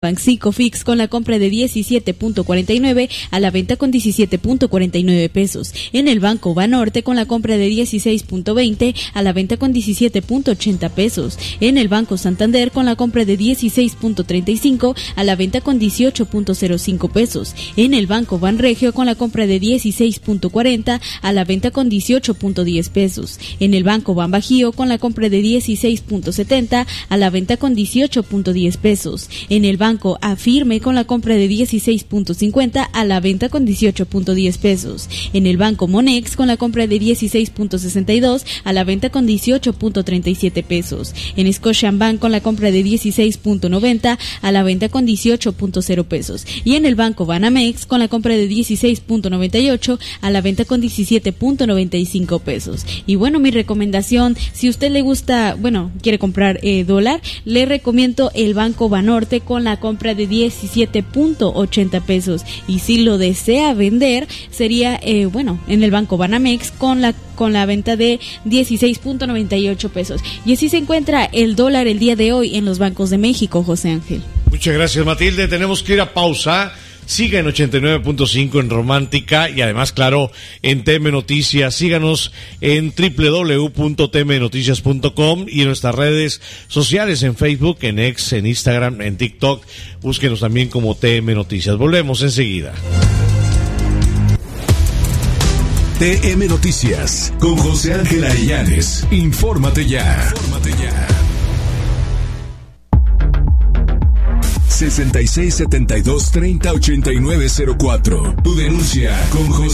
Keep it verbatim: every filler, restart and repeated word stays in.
Banxico Fix con la compra de diecisiete punto cuarenta y nueve a la venta con diecisiete punto cuarenta y nueve pesos. En el Banco Banorte con la compra de dieciséis punto veinte a la venta con diecisiete punto ochenta pesos. En el Banco Santander con la compra de dieciséis punto treinta y cinco a la venta con dieciocho punto cero cinco pesos. En el Banco Banregio con la compra de dieciséis punto cuarenta a la venta con dieciocho punto diez pesos. En el Banco Banbajío con la compra de dieciséis punto setenta a la venta con dieciocho punto diez pesos. En el Banco Banco Afirme con la compra de dieciséis punto cincuenta a la venta con dieciocho punto diez pesos. En el Banco Monex con la compra de dieciséis punto sesenta y dos a la venta con dieciocho punto treinta y siete pesos. En Scotiabank con la compra de dieciséis punto noventa a la venta con dieciocho punto cero pesos. Y en el Banco Banamex con la compra de dieciséis punto noventa y ocho a la venta con diecisiete punto noventa y cinco pesos. Y bueno, mi recomendación, si usted le gusta, bueno, quiere comprar eh, dólar, le recomiendo el Banco Banorte con la compra de diecisiete punto ochenta pesos. Y si lo desea vender, sería, eh, bueno, en el Banco Banamex con la con la venta de dieciséis punto noventa y ocho pesos. Y así se encuentra el dólar el día de hoy en los bancos de México, José Ángel. Muchas gracias, Matilde. Tenemos que ir a pausa. Siga en ochenta y nueve punto cinco en Romántica y además, claro, en T M Noticias. Síganos en doble u doble u doble u punto t m noticias punto com y en nuestras redes sociales, en Facebook, en X, en Instagram, en TikTok. Búsquenos también como T M Noticias. Volvemos enseguida. T M Noticias con José Ángel Arellanes. Infórmate ya. Infórmate ya. sesenta y seis setenta y dos treinta ochenta y nueve cero cuatro. Tu denuncia con José